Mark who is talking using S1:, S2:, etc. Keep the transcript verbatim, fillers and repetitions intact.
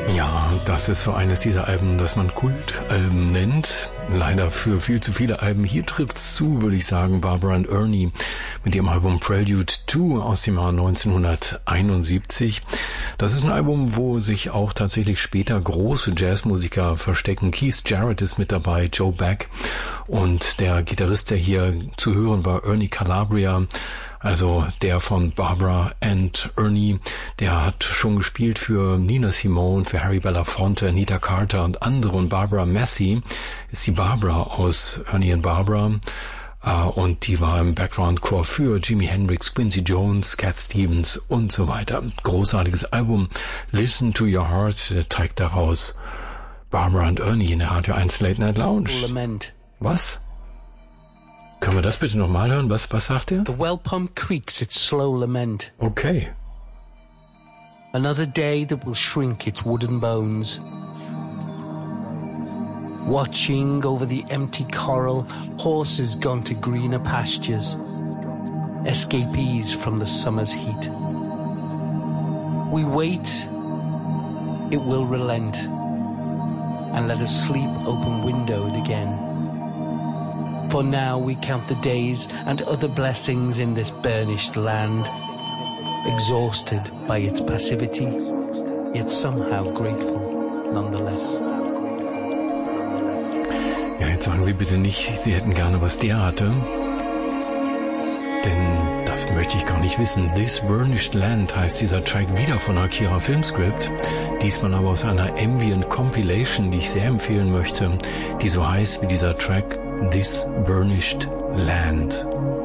S1: Ja, das ist so eines dieser Alben, das man Kultalben nennt. Leider für viel zu viele Alben. Hier trifft's zu, würde ich sagen, Barbara and Ernie mit ihrem Album Prelude zwei aus dem Jahr neunzehnhunderteinundsiebzig. Das ist ein Album, wo sich auch tatsächlich später große Jazzmusiker verstecken. Keith Jarrett ist mit dabei, Joe Beck und der Gitarrist, der hier zu hören war, Ernie Calabria. Also der von Barbara and Ernie, der hat schon gespielt für Nina Simone, für Harry Belafonte, Anita Carter und andere. Und Barbara Massey ist die Barbara aus Ernie and Barbara. Uh, und die war im Background-Chor für Jimi Hendrix, Quincy Jones, Cat Stevens und so weiter. Großartiges Album. Listen to Your Heart, der trägt daraus Barbara and Ernie in der Radio eins Late Night Lounge.
S2: Lament.
S1: Was? Können wir das bitte nochmal hören? Was, was sagt er?
S2: The well pump creaks its slow lament.
S1: Okay.
S2: Another day that will shrink its wooden bones. Watching over the empty corral, horses gone to greener pastures, escapees from the summer's heat. We wait, it will relent, and let us sleep open-windowed again. For now we count the days and other blessings in this burnished land, exhausted by its passivity, yet somehow grateful nonetheless.
S1: Ja, jetzt sagen Sie bitte nicht, Sie hätten gerne, was der hatte. Denn das möchte ich gar nicht wissen. This Burnished Land heißt dieser Track wieder von Akira Filmscript. Diesmal aber aus einer Ambient Compilation, die ich sehr empfehlen möchte, die so heißt wie dieser Track This Burnished Land.